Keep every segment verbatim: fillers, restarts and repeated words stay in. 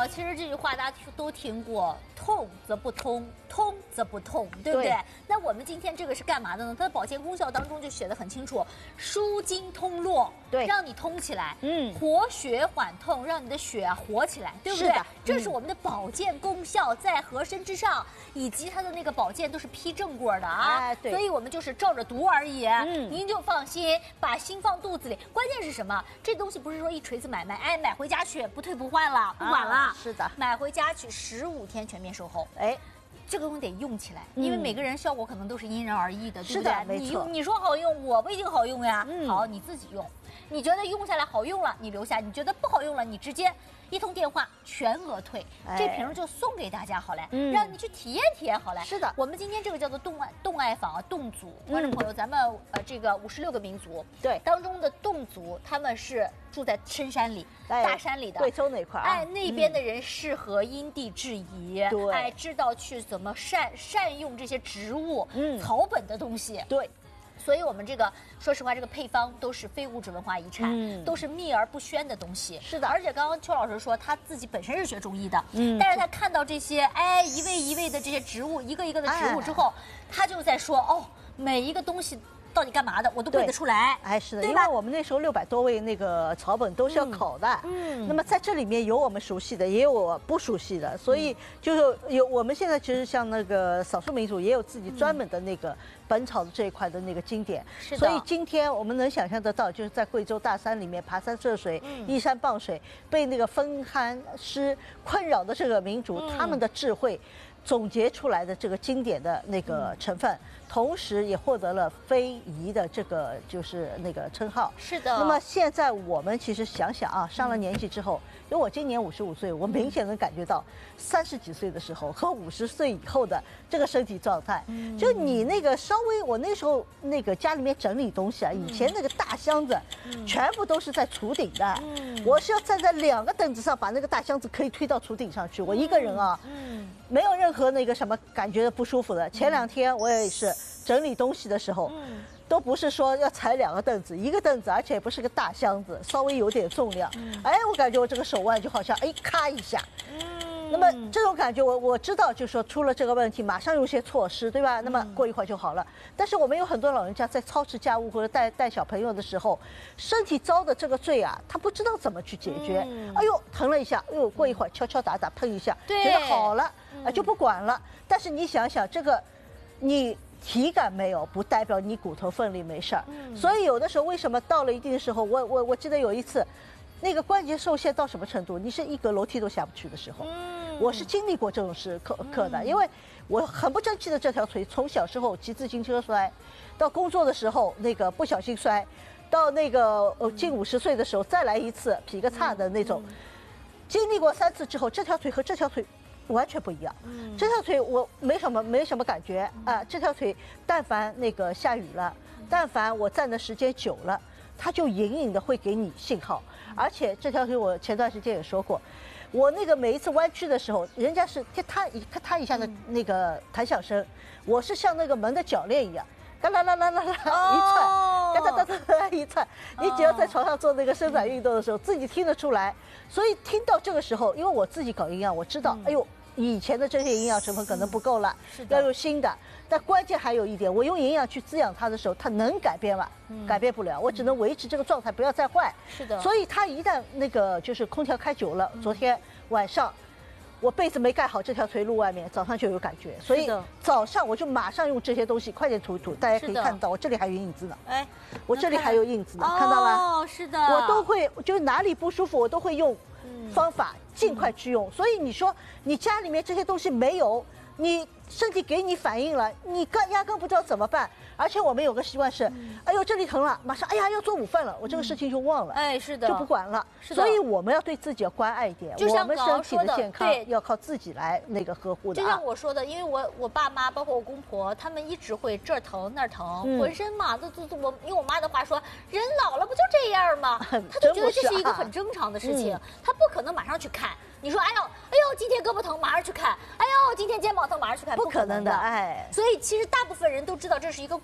其实这句话大家都听过，痛则不通，通则不痛，对不对？对那我们今天这个是干嘛的呢？它的保健功效当中就写得很清楚，舒筋通络， 对， 让你通起来， 嗯， 活血缓痛，让你的血啊活起来，对不对？ 是的， 这是我们的保健功效，在和参之上，以及它的那个保健都是批正过的啊， 哎，对， 所以我们就是照着读而已， 嗯， 您就放心，把心放肚子里。关键是什么？这东西不是说一锤子买卖，哎，买回家去不退不换了，不管了， 啊、是的， 买回家去十五天全面售后， 哎。 这个东西得用起来，因为每个人效果可能都是因人而异的，对不对？ 你用你说好用，我不一定好用呀。 嗯、 好，你自己用，你觉得用下来好用了，你留下；你觉得不好用了，你直接一通电话全额退。哎、这瓶就送给大家好嘞，嗯、让你去体验体验好嘞。 是的， 我们今天这个叫做动爱动爱坊啊，侗族观众朋友，嗯、咱们呃这个五十六个民族对当中的侗族，他们是住在深山里、 哎、 大山里的， 贵州那块、啊， 哎，那边的人适合因地制宜， 对、嗯， 哎，知道去怎么善善用这些植物、嗯、草本的东西， 对。 所以我们这个，说实话，这个配方都是非物质文化遗产，嗯、都是秘而不宣的东西。 是的， 而且刚刚邱老师说他自己本身是学中医的，嗯，但是他看到这些哎一味一味的这些植物，一个一个的植物之后，哎、他就在说哦，每一个东西到底干嘛的，我都背得出来。 哎，是的，因为我们那时候六百多味那个草本都是要考的，嗯，那么在这里面有我们熟悉的，也有我不熟悉的，所以就是有我们现在其实像那个少数民族也有自己专门的那个。本草的这一块的那个经典， 是的。 所以今天我们能想象得到，就是在贵州大山里面爬山涉水、嗯、依山傍水，被那个风寒湿困扰的这个民族，嗯、他们的智慧总结出来的这个经典的那个成分，嗯、同时也获得了非遗的这个就是那个称号。 是的。 那么现在我们其实想想啊，上了年纪之后，因为我今年五十五岁，我明显能感觉到三十几岁的时候和五十岁以后的这个身体状态，嗯、就你那个稍微，我那时候那个家里面整理东西啊，以前那个大箱子，嗯、全部都是在厨顶的，嗯、我是要站在两个凳子上把那个大箱子可以推到厨顶上去，我一个人啊，嗯、没有任何那个什么感觉不舒服的。前两天我也是整理东西的时候。嗯都不是说要踩两个凳子，一个凳子，而且也不是个大箱子，稍微有点重量。嗯、哎，我感觉我这个手腕就好像哎咔一下。嗯、那么这种感觉我我知道，就是说出了这个问题，马上有些措施，对吧？那么过一会儿就好了。嗯、但是我们有很多老人家在操持家务或者带带小朋友的时候，身体遭的这个罪啊，他不知道怎么去解决。嗯、哎呦，疼了一下，哎呦，过一会儿敲敲打打碰一下，觉得好了，啊就不管了。但是你想想这个，你。体感没有，不代表你骨头分离没事儿。嗯、所以有的时候，为什么到了一定的时候，我我我记得有一次，那个关节受限到什么程度，你是一格楼梯都下不去的时候。嗯、我是经历过这种事课课的，因为我很不争气的这条腿，从小时候骑自行车摔，到工作的时候那个不小心摔，到那个呃近五十岁的时候再来一次劈个叉的那种，嗯、经历过三次之后，这条腿和这条腿。完全不一样，嗯、这条腿我没什么没什么感觉啊、呃。这条腿，但凡那个下雨了，但凡我站的时间久了，它就隐隐的会给你信号。而且这条腿我前段时间也说过，我那个每一次弯曲的时候，人家是咔嗒一咔嗒一下的那个弹响声，我是像那个门的铰链一样，嘎啦啦啦啦啦一窜，嘎哒哒哒哒一窜。你只要在床上做那个伸展运动的时候，自己听得出来。所以听到这个时候，因为我自己搞营养，我知道，哎呦。以前的这些营养成分可能不够了， 是要用新的。但关键还有一点，我用营养去滋养它的时候，它能改变吗？嗯、改变不了，我只能维持这个状态，不要再坏。 是的。 所以它一旦那个就是空调开久了，嗯、昨天晚上我被子没盖好，这条腿露外面，早上就有感觉，所以早上我就马上用这些东西快点涂一涂。大家可以看到，我这里还有印子呢。哎，我这里还有印子呢，看到吗？ 哦，是的。 我都会，就是哪里不舒服，我都会用。方法尽快去用，所以你说你家里面这些东西没有，你身体给你反应了，你根压根不知道怎么办。而且我们有个习惯是，嗯、哎呦这里疼了，马上哎呀要做午饭了，我这个事情就忘了， 哎是的， 就不管了。 是的， 所以我们要对自己要关爱一点， 就像我们身体的健康要靠自己来那个呵护的、啊。 就像我说的，因为我我爸妈包括我公婆，他们一直会这儿疼那儿疼，嗯、浑身嘛都都都我用我妈的话说，人老了不就这样吗？他就觉得这是一个很正常的事情，啊嗯、他不可能马上去看。你说，哎呦，哎呦，今天胳膊疼，马上去看；哎呦，今天肩膀疼，马上去看， 不可能的，哎。 所以其实大部分人都知道这是一个过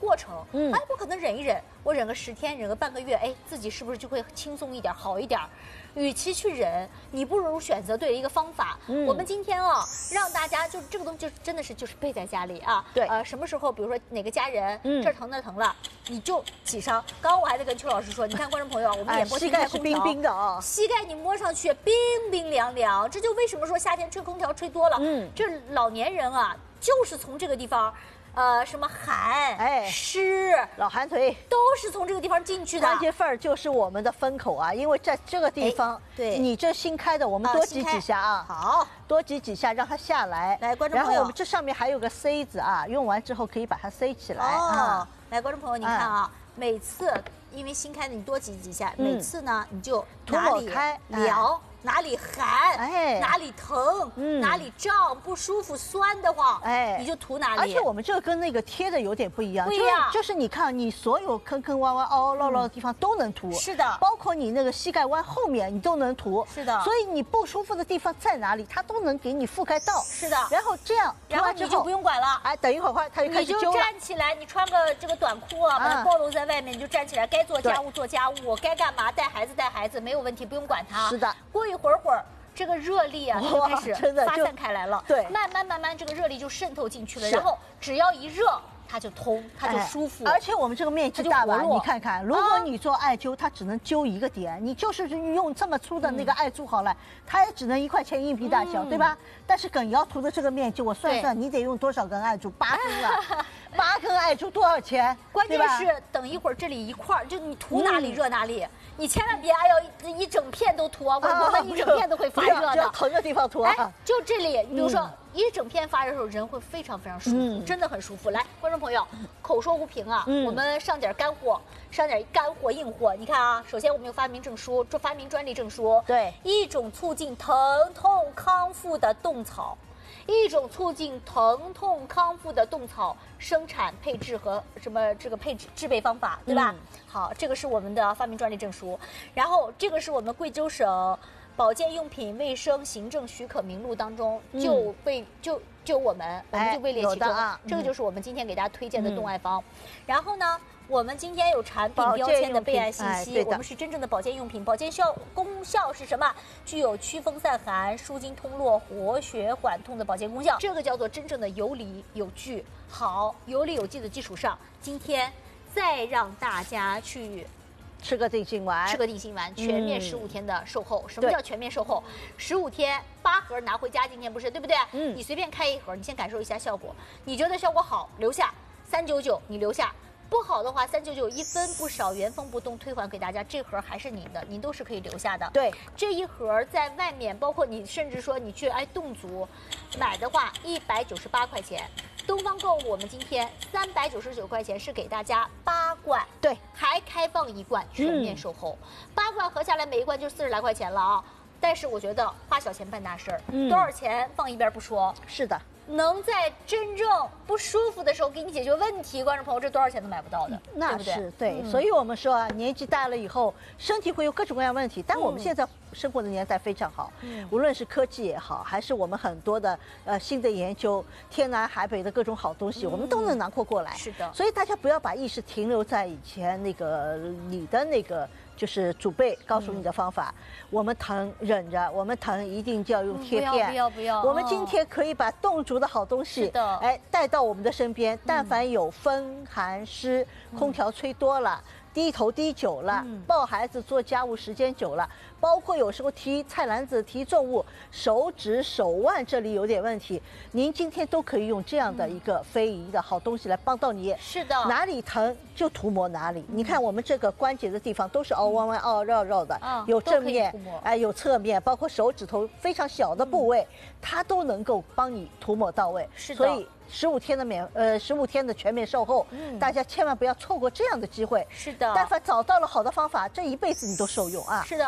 过程。 嗯， 哎，我可能忍一忍，我忍个十天，忍个半个月，哎，自己是不是就会轻松一点，好一点？与其去忍，你不如选择对一个方法。嗯，我们今天啊，让大家就这个东西就真的是就是备在家里啊。 对， 呃，什么时候比如说哪个家人、嗯、这儿疼那儿疼了，你就挤上。刚刚我还在跟邱老师说，你看观众朋友，我们演播膝盖是冰冰的啊， 膝盖你摸上去冰冰凉凉，这就为什么说夏天吹空调吹多了，嗯，这老年人啊，就是从这个地方。呃，什么寒、哎、湿、 老寒腿， 都是从这个地方进去的。 关节缝儿就是我们的风口啊，因为在这个地方， 对， 你这新开的，我们多挤几下啊， 好， 多挤几下让它下来。 来，观众朋友， 然后我们这上面还有个塞子啊，用完之后可以把它塞起来啊。 来，观众朋友，你看啊，每次因为新开的，你多挤几下，每次呢你就哪里凉。哪里寒，哎，哪里疼，嗯，哪里胀不舒服酸的慌，哎，你就涂哪里。 而且我们这个跟那个贴的有点不一样， 不一样， 就是你看你所有坑坑洼洼、凹凹落落的地方都能涂， 是的， 包括你那个膝盖弯后面你都能涂， 是的。 所以你不舒服的地方在哪里，它都能给你覆盖到， 是的。 然后这样， 然后你就不用管了， 哎，等一会儿它就开始揪了。 你就站起来，你穿个这个短裤啊，把它暴露在外面，你就站起来，该做家务做家务，该干嘛带孩子带孩子，没有问题，不用管它。 是的。 过一会儿会儿。这个热力啊，就开始发散开来了， 对， 慢慢慢慢这个热力就渗透进去了，然后只要一热，它就通，它就舒服。 而且我们这个面积大吧，你看看，如果你做艾灸，它只能灸一个点，你就是用这么粗的那个艾柱好了，它也只能一块钱硬币大小，对吧？但是耿瑶涂的这个面积，我算算，你得用多少根艾柱？八根啊，八根艾柱多少钱？ 关键是等一会儿这里一块儿，就你涂哪里热哪里。你千万别哎呦一整片都涂啊，我们一整片都会发热的， 疼的地方涂啊。 哎，就这里，比如说一整片发热的时候，人会非常非常舒服，真的很舒服。来，观众朋友，口说无凭啊，我们上点干货，上点干货硬货。你看啊，首先我们有发明证书，这发明专利证书， 对， 一种促进疼痛康复的冻草。一种促进疼痛康复的冻草生产、配置和什么这个配置制备方法，对吧？嗯、好，这个是我们的发明专利证书。然后这个是我们贵州省保健用品卫生行政许可名录当中就被、嗯、就就我们我们就位列其中、啊嗯。这个就是我们今天给大家推荐的冻艾方。嗯、然后呢？我们今天有产品标签的备案信息，我们是真正的保健用品，保健效功效是什么？具有祛风散寒、舒筋通络、活血缓痛的保健功效，这个叫做真正的有理有据。好，有理有据的基础上，今天再让大家去吃个定心丸， 吃个定心丸，全面十五天的售后。嗯、什么叫全面售后？十五天八盒拿回家，今天不是对不对？嗯，你随便开一盒，你先感受一下效果，你觉得效果好，留下三九九，你留下。不好的话，三九九一分不少，原封不动退还给大家。这盒还是您的，您都是可以留下的。 对， 这一盒在外面，包括你甚至说你去哎侗族买的话，一百九十八块钱。东方购物我们今天三百九十九块钱是给大家八罐， 对， 还开放一罐全面售后，嗯、八罐合下来每一罐就四十来块钱了啊。但是我觉得花小钱办大事儿，嗯、多少钱放一边不说， 是的。 能在真正不舒服的时候给你解决问题，观众朋友，这多少钱都买不到的， 那是对。所以我们说啊，年纪大了以后，身体会有各种各样问题。但我们现在生活的年代非常好，无论是科技也好，还是我们很多的呃新的研究，天南海北的各种好东西，我们都能囊括过来。 是的。 所以大家不要把意识停留在以前那个你的那个。就是祖辈告诉你的方法，嗯、我们疼忍着，我们疼一定就要用贴片。 不要不要不要！ 我们今天可以把侗族的好东西，哎，带到我们的身边。但凡有风寒湿，嗯、空调吹多了。低头低久了，嗯、抱孩子做家务时间久了，包括有时候提菜篮子、提重物，手指、手腕这里有点问题，您今天都可以用这样的一个非遗的好东西来帮到你。 是的， 哪里疼就涂抹哪里。嗯、你看我们这个关节的地方都是凹弯弯、凹凹绕绕的，嗯、有正面，哎，有侧面，包括手指头非常小的部位，嗯、它都能够帮你涂抹到位。 是的， 所以。十五天的免呃十五天的全面售后，嗯、大家千万不要错过这样的机会。 是的， 但凡找到了好的方法，这一辈子你都受用啊。 是的，本档备。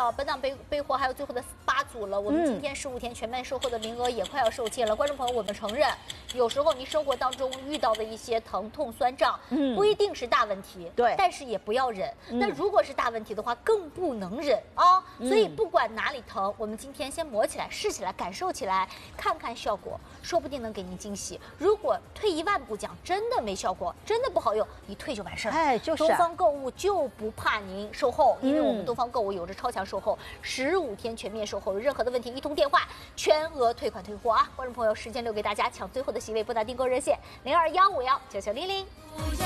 备备货还有最后的八组了，我们今天十五天全面售后的名额也快要售罄了。观众朋友，我们承认，有时候您生活当中遇到的一些疼痛酸胀，嗯，不一定是大问题， 对， 但是也不要忍。那如果是大问题的话，更不能忍啊。所以不管哪里疼，我们今天先抹起来、试起来、感受起来，看看效果，说不定能给您惊喜。如果退一万步讲，真的没效果，真的不好用，你退就完事儿。 哎，就是、啊、 东方购物就不怕您售后，因为我们东方购物有着超强售后，十五天全面售后，有任何的问题一通电话全额退款退货啊！观众朋友，时间留给大家抢最后的席位，拨打订购热线零二幺五幺九九零零。